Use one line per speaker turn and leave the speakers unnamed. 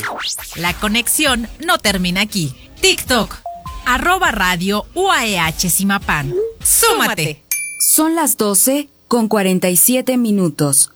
La conexión no termina aquí. TikTok, @radio UAEH Zimapán. ¡Súmate!
Son las 12:47.